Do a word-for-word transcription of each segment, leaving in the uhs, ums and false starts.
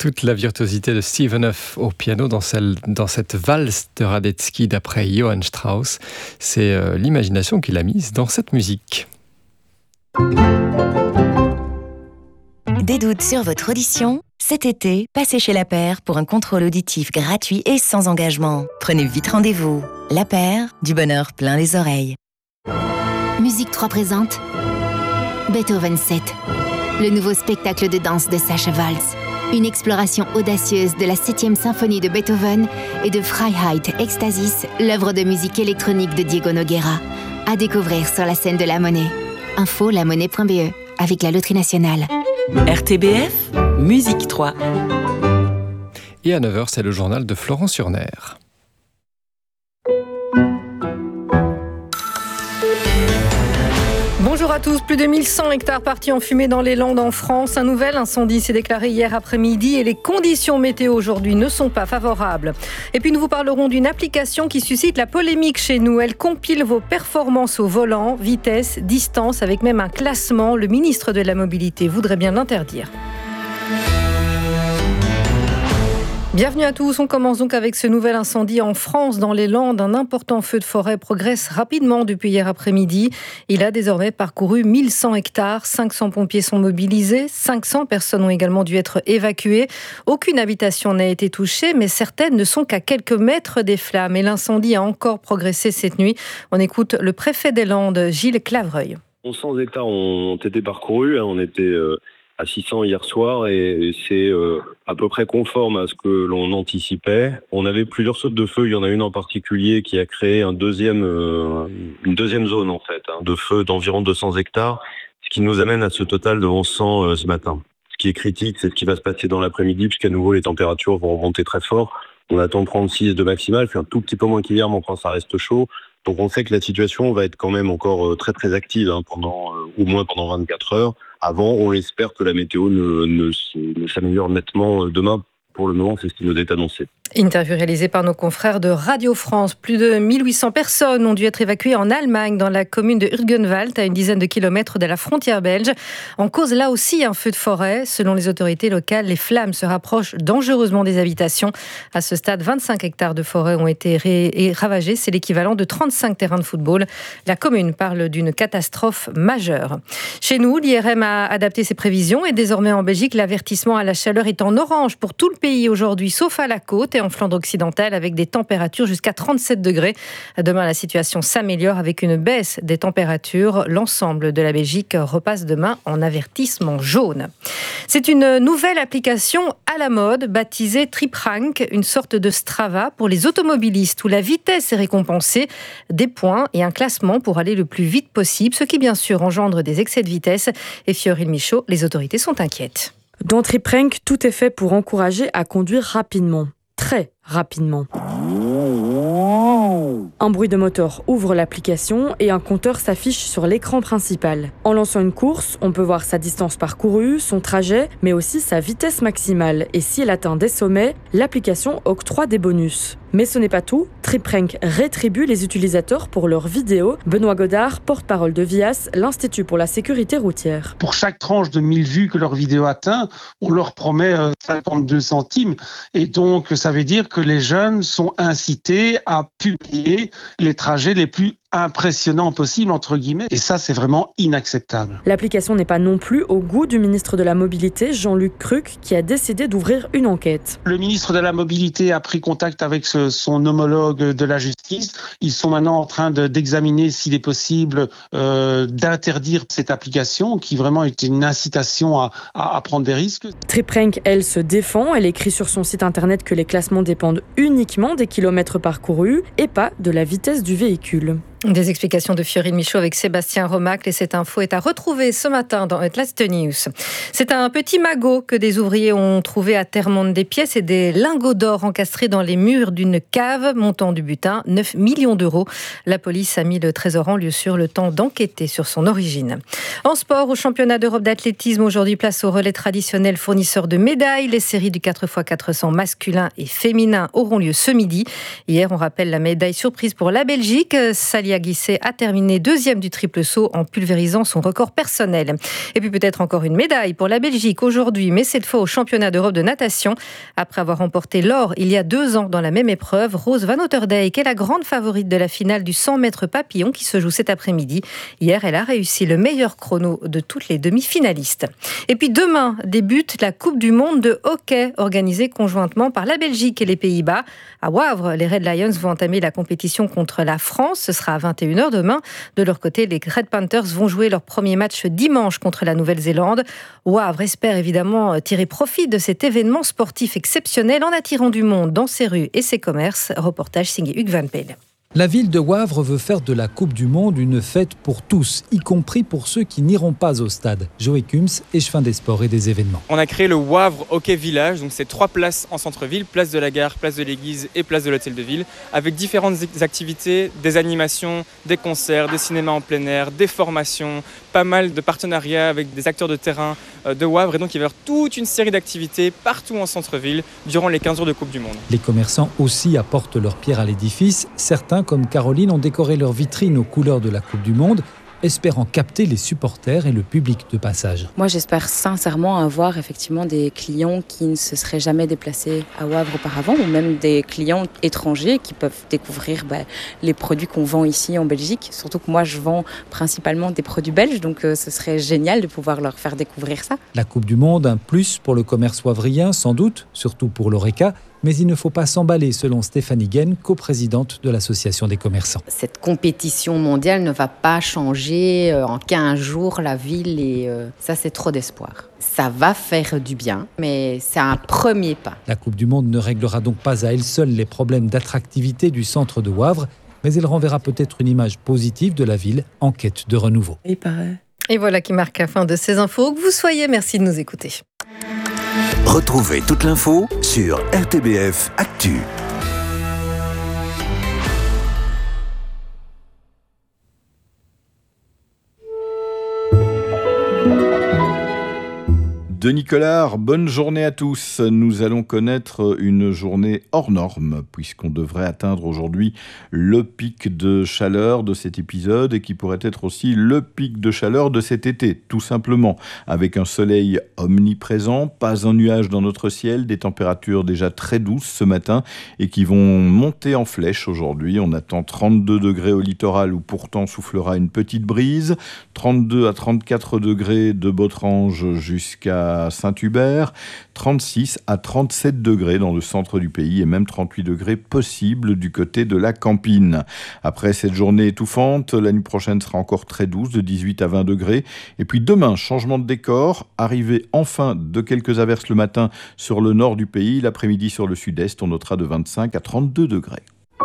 toute la virtuosité de Steven Hoff au piano dans, celle, dans cette valse de Radetzky d'après Johann Strauss. C'est euh, l'imagination qu'il a mise dans cette musique. Des doutes sur votre audition ? Cet été, passez chez La Paire pour un contrôle auditif gratuit et sans engagement. Prenez vite rendez-vous. La Paire, du bonheur plein les oreilles. Musique trois présente Beethoven sept, le nouveau spectacle de danse de Sacha Waltz. Une exploration audacieuse de la septième symphonie de Beethoven et de Freiheit Ecstasis, l'œuvre de musique électronique de Diego Nogueira. À découvrir sur la scène de La Monnaie. Info la monnaie point b e avec la Loterie Nationale. R T B F, Musique trois. Et à neuf heures, c'est le journal de Florence Urner. Bonjour à tous. Plus de mille cent hectares partis en fumée dans les Landes en France. Un nouvel incendie s'est déclaré hier après-midi et les conditions météo aujourd'hui ne sont pas favorables. Et puis nous vous parlerons d'une application qui suscite la polémique chez nous. Elle compile vos performances au volant, vitesse, distance, avec même un classement. Le ministre de la Mobilité voudrait bien l'interdire. Bienvenue à tous, on commence donc avec ce nouvel incendie en France, dans les Landes. Un important feu de forêt progresse rapidement depuis hier après-midi. Il a désormais parcouru mille cent hectares, cinq cents pompiers sont mobilisés, cinq cents personnes ont également dû être évacuées. Aucune habitation n'a été touchée, mais certaines ne sont qu'à quelques mètres des flammes. Et l'incendie a encore progressé cette nuit. On écoute le préfet des Landes, Gilles Clavreuil. onze cents hectares ont été parcourus, on était... Euh... à six cents hier soir et c'est euh, à peu près conforme à ce que l'on anticipait. On avait plusieurs sautes de feu, il y en a une en particulier qui a créé un deuxième, euh, une deuxième zone en fait, hein, de feu d'environ deux cents hectares, ce qui nous amène à ce total de onze cents euh, ce matin. Ce qui est critique, c'est ce qui va se passer dans l'après-midi puisqu'à nouveau les températures vont remonter très fort. On attend trente-six de maximal, fait un tout petit peu moins qu'hier, mais enfin ça reste chaud. Donc on sait que la situation va être quand même encore très très active hein, pendant euh, au moins pendant vingt-quatre heures. Avant, on espère que la météo ne, ne, ne s'améliore nettement demain. Pour le moment, c'est ce qui nous est annoncé. Interview réalisée par nos confrères de Radio France. Plus de mille huit cents personnes ont dû être évacuées en Allemagne, dans la commune de Hürgenwald, à une dizaine de kilomètres de la frontière belge. En cause, là aussi, un feu de forêt. Selon les autorités locales, les flammes se rapprochent dangereusement des habitations. À ce stade, vingt-cinq hectares de forêt ont été ré- ravagés. C'est l'équivalent de trente-cinq terrains de football. La commune parle d'une catastrophe majeure. Chez nous, l'I R M a adapté ses prévisions et désormais en Belgique, l'avertissement à la chaleur est en orange pour tout le pays aujourd'hui, sauf à la côte et en Flandre occidentale, avec des températures jusqu'à trente-sept degrés. Demain, la situation s'améliore avec une baisse des températures. L'ensemble de la Belgique repasse demain en avertissement jaune. C'est une nouvelle application à la mode, baptisée TripRank, une sorte de Strava pour les automobilistes, où la vitesse est récompensée, des points et un classement pour aller le plus vite possible, ce qui bien sûr engendre des excès de vitesse. Et Fiorine Michaud, les autorités sont inquiètes. Dans TripRank, tout est fait pour encourager à conduire rapidement. Très rapidement. Un bruit de moteur ouvre l'application et un compteur s'affiche sur l'écran principal. En lançant une course, on peut voir sa distance parcourue, son trajet, mais aussi sa vitesse maximale. Et si elle atteint des sommets, l'application octroie des bonus. Mais ce n'est pas tout, TripRank rétribue les utilisateurs pour leurs vidéos. Benoît Godard, porte-parole de Vias, l'Institut pour la sécurité routière. Pour chaque tranche de mille vues que leur vidéo atteint, on leur promet cinquante-deux centimes. Et donc, ça veut dire que les jeunes sont incités à publier les trajets les plus impressionnant possible, entre guillemets. Et ça, c'est vraiment inacceptable. L'application n'est pas non plus au goût du ministre de la Mobilité, Jean-Luc Cruc, qui a décidé d'ouvrir une enquête. Le ministre de la Mobilité a pris contact avec ce, son homologue de la justice. Ils sont maintenant en train de, d'examiner s'il est possible euh, d'interdire cette application, qui vraiment est une incitation à, à, à prendre des risques. TripRank, elle, se défend. Elle écrit sur son site internet que les classements dépendent uniquement des kilomètres parcourus et pas de la vitesse du véhicule. Des explications de Fiorine Michaud avec Sébastien Romacle, et cette info est à retrouver ce matin dans Last News. C'est un petit magot que des ouvriers ont trouvé à Termonde, des pièces et des lingots d'or encastrés dans les murs d'une cave, montant du butin neuf millions d'euros. La police a mis le trésor en lieu sûr, le temps d'enquêter sur son origine. En sport, au championnat d'Europe d'athlétisme, aujourd'hui place au relais traditionnel fournisseur de médailles. Les séries du quatre par quatre cents masculin et féminin auront lieu ce midi. Hier, on rappelle la médaille surprise pour la Belgique. Salia Julia Guisset a terminé deuxième du triple saut en pulvérisant son record personnel. Et puis peut-être encore une médaille pour la Belgique aujourd'hui, mais cette fois au championnat d'Europe de natation. Après avoir remporté l'or il y a deux ans dans la même épreuve, Rose Van Otterdijk est la grande favorite de la finale du cent mètres papillon qui se joue cet après-midi. Hier, elle a réussi le meilleur chrono de toutes les demi-finalistes. Et puis demain débute la Coupe du Monde de hockey organisée conjointement par la Belgique et les Pays-Bas. À Wavre, les Red Lions vont entamer la compétition contre la France. Ce sera à vingt et une heures demain. De leur côté, les Red Panthers vont jouer leur premier match dimanche contre la Nouvelle-Zélande. Wavre espère évidemment tirer profit de cet événement sportif exceptionnel en attirant du monde dans ses rues et ses commerces. Reportage signé Hugues Van Peel. La ville de Wavre veut faire de la Coupe du Monde une fête pour tous, y compris pour ceux qui n'iront pas au stade. Joey Kums, échevin des sports et des événements. On a créé le Wavre Hockey Village, donc c'est trois places en centre-ville, place de la gare, place de l'église et place de l'hôtel de ville, avec différentes activités, des animations, des concerts, des cinémas en plein air, des formations, pas mal de partenariats avec des acteurs de terrain de Wavre. Et donc il va y avoir toute une série d'activités partout en centre-ville durant les quinze jours de Coupe du Monde. Les commerçants aussi apportent leur pierre à l'édifice. Certains, comme Caroline, ont décoré leurs vitrines aux couleurs de la Coupe du Monde, espérant capter les supporters et le public de passage. Moi, j'espère sincèrement avoir effectivement des clients qui ne se seraient jamais déplacés à Wavre auparavant, ou même des clients étrangers qui peuvent découvrir bah, les produits qu'on vend ici en Belgique. Surtout que moi, je vends principalement des produits belges, donc euh, ce serait génial de pouvoir leur faire découvrir ça. La Coupe du Monde, un plus pour le commerce wavrien, sans doute, surtout pour l'Horeca. Mais il ne faut pas s'emballer, selon Stéphanie Guen, coprésidente de l'Association des commerçants. Cette compétition mondiale ne va pas changer en quinze jours la ville et euh, ça, c'est trop d'espoir. Ça va faire du bien, mais c'est un premier pas. La Coupe du Monde ne réglera donc pas à elle seule les problèmes d'attractivité du centre de Wavre, mais elle renverra peut-être une image positive de la ville en quête de renouveau. Il paraît. Et voilà qui marque la fin de ces infos. Que vous soyez, merci de nous écouter. Retrouvez toute l'info sur R T B F Actu. Denis Collard, bonne journée à tous. Nous allons connaître une journée hors norme, puisqu'on devrait atteindre aujourd'hui le pic de chaleur de cet épisode et qui pourrait être aussi le pic de chaleur de cet été, tout simplement. Avec un soleil omniprésent, pas un nuage dans notre ciel, des températures déjà très douces ce matin et qui vont monter en flèche aujourd'hui. On attend trente-deux degrés au littoral où pourtant soufflera une petite brise, trente-deux à trente-quatre degrés de Botrange jusqu'à Saint-Hubert, trente-six à trente-sept degrés dans le centre du pays et même trente-huit degrés possibles du côté de la Campine. Après cette journée étouffante, la nuit prochaine sera encore très douce, de dix-huit à vingt degrés. Et puis demain, changement de décor, arrivée enfin de quelques averses le matin sur le nord du pays, l'après-midi sur le sud-est, on notera de vingt-cinq à trente-deux degrés.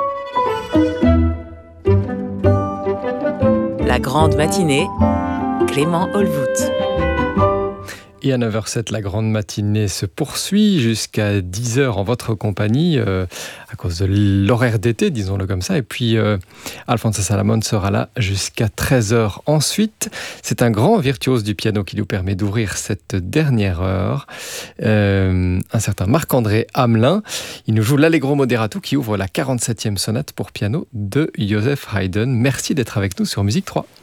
La grande matinée, Clément Olvout. Et à neuf heures sept, la grande matinée se poursuit jusqu'à dix heures en votre compagnie, euh, à cause de l'horaire d'été, disons-le comme ça. Et puis, euh, Alphonse Salamon sera là jusqu'à treize heures. Ensuite, c'est un grand virtuose du piano qui nous permet d'ouvrir cette dernière heure. Euh, un certain Marc-André Hamelin. Il nous joue l'Allegro Moderato qui ouvre la quarante-septième sonate pour piano de Joseph Haydn. Merci d'être avec nous sur Musique trois.